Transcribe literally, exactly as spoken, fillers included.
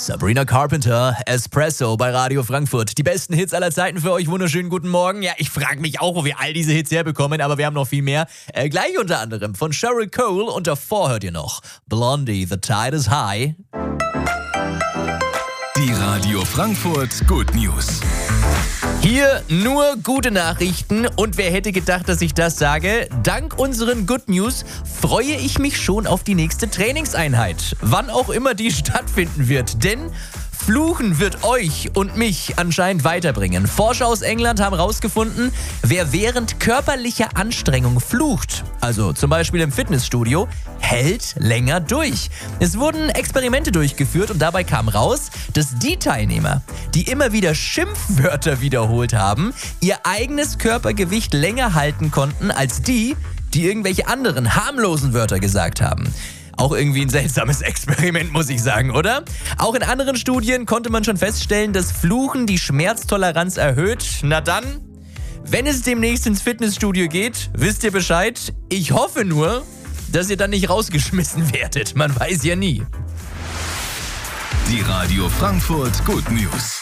Sabrina Carpenter, Espresso bei Radio Frankfurt. Die besten Hits aller Zeiten für euch. Wunderschönen guten Morgen. Ja, ich frage mich auch, wo wir all diese Hits herbekommen, aber wir haben noch viel mehr. Äh, gleich unter anderem von Cheryl Cole und davor hört ihr noch Blondie, The Tide is High. Die Radio Frankfurt Good News. Hier nur gute Nachrichten und wer hätte gedacht, dass ich das sage? Dank unseren Good News freue ich mich schon auf die nächste Trainingseinheit, wann auch immer die stattfinden wird, denn Fluchen wird euch und mich anscheinend weiterbringen. Forscher aus England haben herausgefunden, wer während körperlicher Anstrengung flucht, also zum Beispiel im Fitnessstudio, hält länger durch. Es wurden Experimente durchgeführt und dabei kam raus, dass die Teilnehmer, die immer wieder Schimpfwörter wiederholt haben, ihr eigenes Körpergewicht länger halten konnten als die, die irgendwelche anderen harmlosen Wörter gesagt haben. Auch irgendwie ein seltsames Experiment, muss ich sagen, oder? Auch in anderen Studien konnte man schon feststellen, dass Fluchen die Schmerztoleranz erhöht. Na dann, wenn es demnächst ins Fitnessstudio geht, wisst ihr Bescheid. Ich hoffe nur, dass ihr dann nicht rausgeschmissen werdet. Man weiß ja nie. Die Radio Frankfurt Good News.